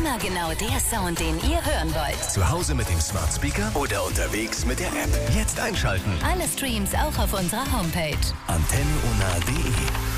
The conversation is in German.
Immer genau der Sound, den ihr hören wollt. Zu Hause mit dem Smart Speaker oder unterwegs mit der App. Jetzt einschalten. Alle Streams auch auf unserer Homepage. antennenunna.de